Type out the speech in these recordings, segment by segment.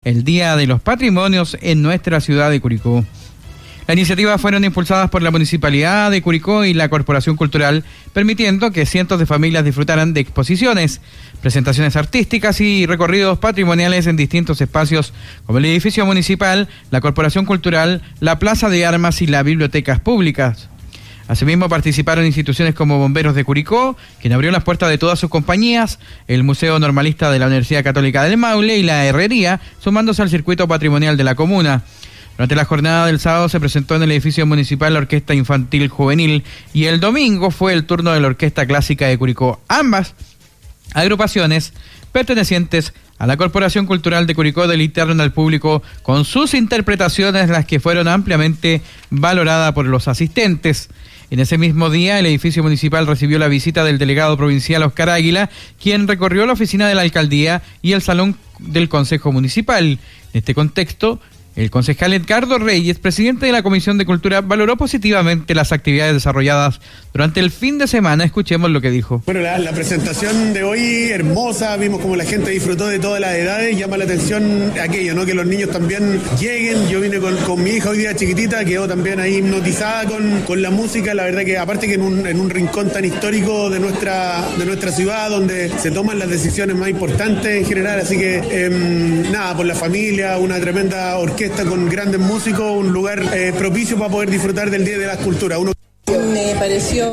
el Día de los Patrimonios en nuestra ciudad de Curicó. Las iniciativas fueron impulsadas por la Municipalidad de Curicó y la Corporación Cultural, permitiendo que cientos de familias disfrutaran de exposiciones, presentaciones artísticas y recorridos patrimoniales en distintos espacios como el edificio municipal, la Corporación Cultural, la Plaza de Armas y las bibliotecas públicas. Asimismo participaron instituciones como Bomberos de Curicó, quien abrió las puertas de todas sus compañías, el Museo Normalista de la Universidad Católica del Maule y la Herrería, sumándose al circuito patrimonial de la comuna. Durante la jornada del sábado se presentó en el edificio municipal la Orquesta Infantil Juvenil y el domingo fue el turno de la Orquesta Clásica de Curicó. Ambas agrupaciones pertenecientes a la Corporación Cultural de Curicó deleitaron al público con sus interpretaciones, las que fueron ampliamente valoradas por los asistentes. En ese mismo día, el edificio municipal recibió la visita del delegado provincial Oscar Águila, quien recorrió la oficina de la alcaldía y el salón del Consejo Municipal. En este contexto, el concejal Edgardo Reyes, presidente de la Comisión de Cultura, valoró positivamente las actividades desarrolladas durante el fin de semana. Escuchemos lo que dijo. Bueno, la presentación de hoy hermosa, vimos como la gente disfrutó de todas las edades, llama la atención aquello, ¿no? Que los niños también lleguen. Yo vine con mi hija hoy día chiquitita, quedó también ahí hipnotizada con la música. La verdad que aparte que en un rincón tan histórico de nuestra ciudad, donde se toman las decisiones más importantes en general, así que nada, por la familia, una tremenda orquesta con grandes músicos, un lugar propicio para poder disfrutar del Día de la Cultura. Me pareció...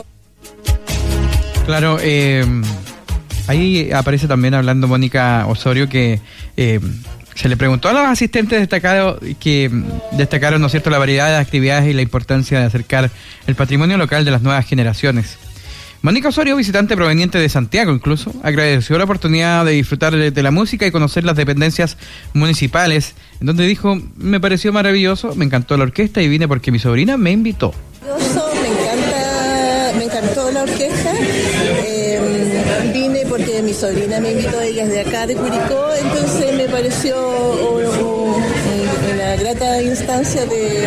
Claro, ahí aparece también hablando Mónica Osorio que se le preguntó a los asistentes destacados que destacaron, ¿no es cierto?, la variedad de actividades y la importancia de acercar el patrimonio local de las nuevas generaciones. Mónica Osorio, visitante proveniente de Santiago incluso, agradeció la oportunidad de disfrutar de la música y conocer las dependencias municipales, en donde dijo: me pareció maravilloso, me encantó la orquesta y vine porque mi sobrina me invitó. Me encantó la orquesta, vine porque mi sobrina me invitó, ella es de acá de Curicó, entonces me pareció una grata instancia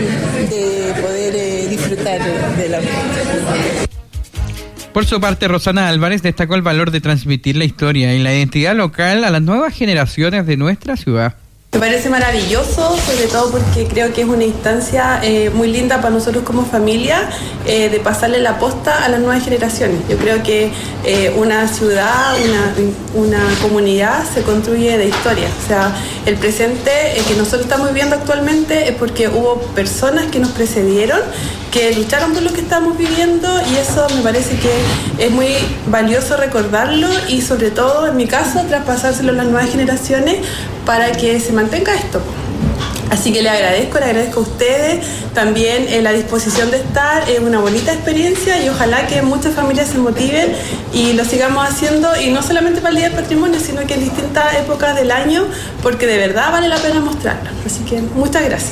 de poder disfrutar de la orquesta. Por su parte, Rosana Álvarez destacó el valor de transmitir la historia y la identidad local a las nuevas generaciones de nuestra ciudad. Me parece maravilloso, sobre todo porque creo que es una instancia muy linda para nosotros como familia, de pasarle la posta a las nuevas generaciones. Yo creo que una ciudad, una comunidad se construye de historia. O sea, el presente que nosotros estamos viviendo actualmente es porque hubo personas que nos precedieron, que lucharon por lo que estamos viviendo, y eso me parece que es muy valioso recordarlo y sobre todo, en mi caso, traspasárselo a las nuevas generaciones para que se mantenga esto. Así que le agradezco a ustedes también la disposición de estar, es una bonita experiencia y ojalá que muchas familias se motiven y lo sigamos haciendo, y no solamente para el Día del Patrimonio, sino que en distintas épocas del año, porque de verdad vale la pena mostrarlo. Así que muchas gracias.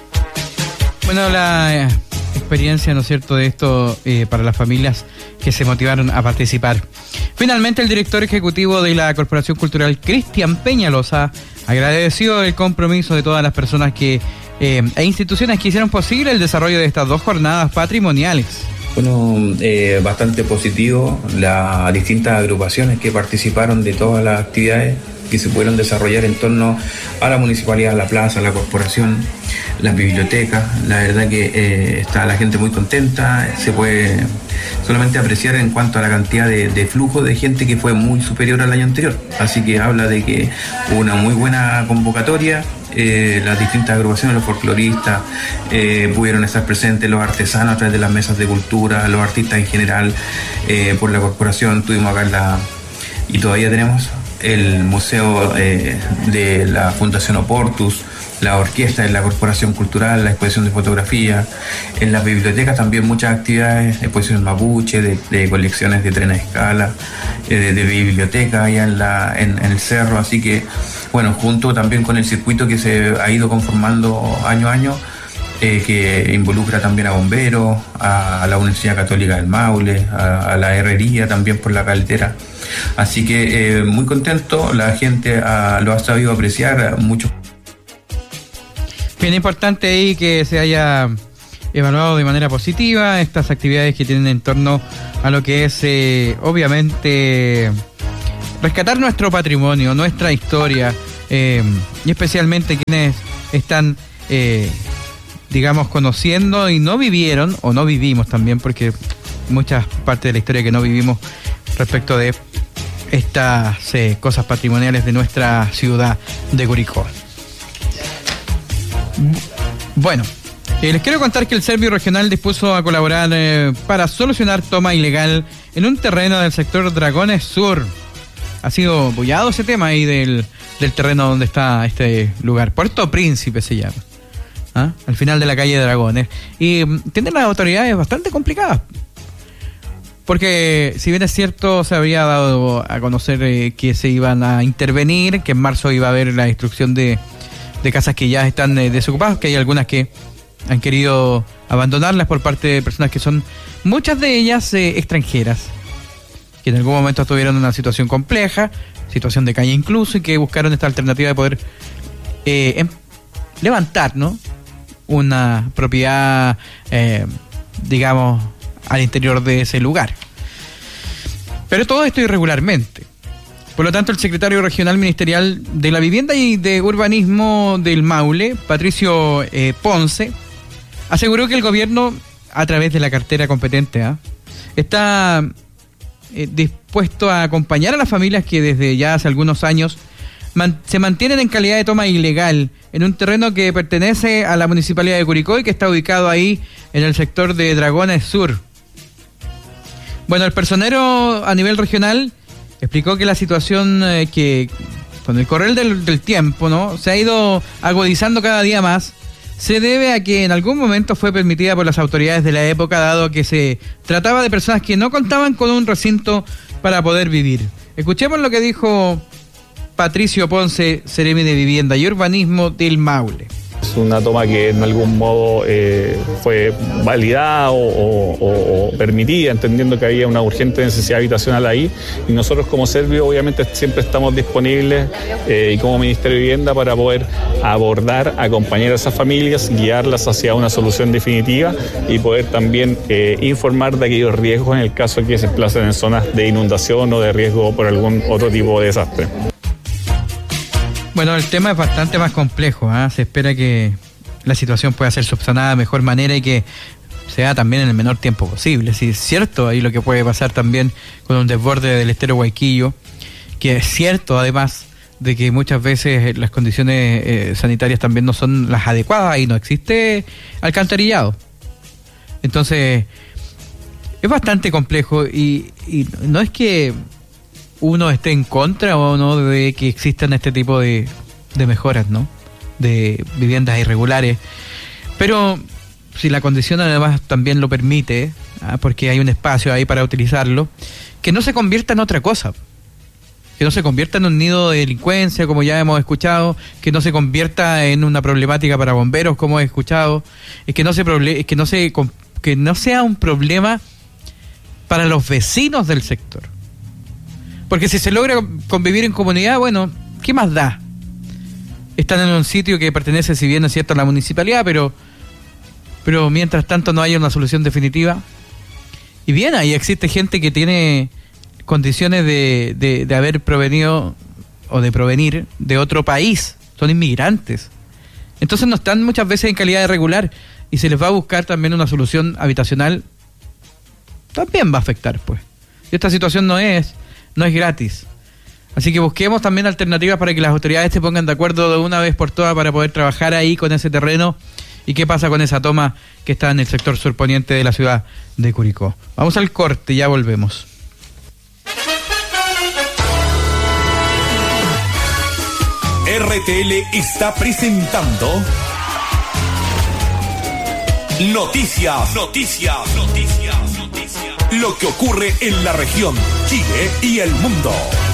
Bueno, la experiencia, ¿no es cierto?, de esto para las familias que se motivaron a participar. Finalmente, el director ejecutivo de la Corporación Cultural, Cristian Peñalosa, agradeció el compromiso de todas las personas e instituciones que hicieron posible el desarrollo de estas dos jornadas patrimoniales. Bueno, bastante positivo las distintas agrupaciones que participaron de todas las actividades que se pudieron desarrollar en torno a la municipalidad, la plaza, la corporación, las bibliotecas. La verdad que está la gente muy contenta, se puede solamente apreciar en cuanto a la cantidad de flujo de gente que fue muy superior al año anterior, así que habla de que hubo una muy buena convocatoria. Las distintas agrupaciones, los folcloristas pudieron estar presentes, los artesanos a través de las mesas de cultura, los artistas en general. Por la corporación tuvimos acá y todavía tenemos el museo de la Fundación Oportus, la orquesta de la Corporación Cultural, la exposición de fotografía. En las bibliotecas también muchas actividades, exposiciones mapuche, de colecciones de tren a escala, de biblioteca allá en el cerro. Así que, bueno, junto también con el circuito que se ha ido conformando año a año, que involucra también a bomberos, a la Universidad Católica del Maule, a la Herrería también por la carretera. Así que muy contento, la gente lo ha sabido apreciar mucho. Bien importante ahí que se haya evaluado de manera positiva estas actividades que tienen en torno a lo que es obviamente rescatar nuestro patrimonio, nuestra historia, y especialmente quienes están, digamos, conociendo y no vivieron, o no vivimos también, porque muchas partes de la historia que no vivimos respecto de estas cosas patrimoniales de nuestra ciudad de Curicó. Bueno, les quiero contar que el Servio Regional dispuso a colaborar para solucionar toma ilegal en un terreno del sector Dragones Sur. Ha sido bullado ese tema ahí del terreno donde está este lugar. Puerto Príncipe se llama, al final de la calle Dragones. Y tienen las autoridades bastante complicadas, porque si bien es cierto, se había dado a conocer que se iban a intervenir, que en marzo iba a haber la destrucción de casas que ya están desocupadas, que hay algunas que han querido abandonarlas por parte de personas que son, muchas de ellas extranjeras, que en algún momento estuvieron en una situación compleja, situación de calle incluso, y que buscaron esta alternativa de poder levantar, ¿no?, una propiedad, digamos, al interior de ese lugar. Pero todo esto irregularmente. Por lo tanto, el secretario regional ministerial de la Vivienda y de Urbanismo del Maule, Patricio Ponce, aseguró que el gobierno, a través de la cartera competente, está dispuesto a acompañar a las familias que desde ya hace algunos años se mantienen en calidad de toma ilegal en un terreno que pertenece a la Municipalidad de Curicó y que está ubicado ahí en el sector de Dragones Sur. Bueno, el personero a nivel regional explicó que la situación que con el correr del tiempo, ¿no?, se ha ido agudizando cada día más, se debe a que en algún momento fue permitida por las autoridades de la época, dado que se trataba de personas que no contaban con un recinto para poder vivir. Escuchemos lo que dijo Patricio Ponce, seremi de Vivienda y Urbanismo del Maule. Es una toma que en algún modo fue validada o permitida, entendiendo que había una urgente necesidad habitacional ahí, y nosotros como Servio obviamente siempre estamos disponibles y como Ministerio de Vivienda para poder abordar, acompañar a esas familias, guiarlas hacia una solución definitiva y poder también informar de aquellos riesgos en el caso de que se desplacen en zonas de inundación o de riesgo por algún otro tipo de desastre. Bueno, el tema es bastante más complejo, Se espera que la situación pueda ser subsanada de mejor manera y que sea también en el menor tiempo posible. Sí, es cierto ahí lo que puede pasar también con un desborde del estero Guayquillo, que es cierto además de que muchas veces las condiciones sanitarias también no son las adecuadas y no existe alcantarillado. Entonces, es bastante complejo y no es que uno esté en contra o no de que existan este tipo de mejoras, ¿no?, de viviendas irregulares, pero si la condición además también lo permite, porque hay un espacio ahí para utilizarlo, que no se convierta en otra cosa, que no se convierta en un nido de delincuencia, como ya hemos escuchado, que no se convierta en una problemática para bomberos, como he escuchado, que no sea un problema para los vecinos del sector. Porque si se logra convivir en comunidad, bueno, ¿qué más da? Están en un sitio que pertenece, si bien es cierto, a la municipalidad, pero mientras tanto no hay una solución definitiva. Y bien, ahí existe gente que tiene condiciones de haber provenido o de provenir de otro país. Son inmigrantes. Entonces no están muchas veces en calidad irregular y se les va a buscar también una solución habitacional. También va a afectar, pues. Y esta situación no es gratis. Así que busquemos también alternativas para que las autoridades se pongan de acuerdo de una vez por todas para poder trabajar ahí con ese terreno. ¿Y qué pasa con esa toma que está en el sector surponiente de la ciudad de Curicó? Vamos al corte y ya volvemos. RTL está presentando Noticias. Lo que ocurre en la región, Chile y el mundo.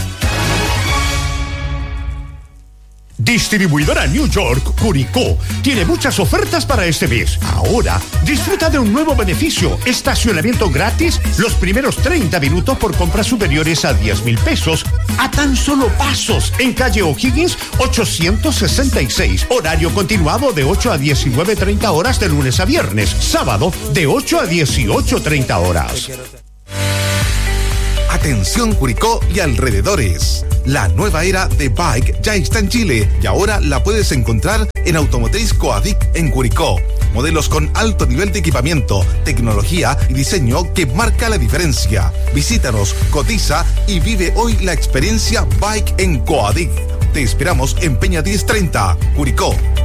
Distribuidora New York Curicó tiene muchas ofertas para este mes. Ahora, disfruta de un nuevo beneficio: estacionamiento gratis los primeros 30 minutos por compras superiores a 10,000 pesos a tan solo pasos en calle O'Higgins 866. Horario continuado de 8 a 19:30 horas de lunes a viernes. Sábado de 8 a 18:30 horas. Atención Curicó y alrededores. La nueva era de Bike ya está en Chile y ahora la puedes encontrar en Automotriz Coadic en Curicó. Modelos con alto nivel de equipamiento, tecnología y diseño que marca la diferencia. Visítanos, cotiza y vive hoy la experiencia Bike en Coadic. Te esperamos en Peña 1030, Curicó.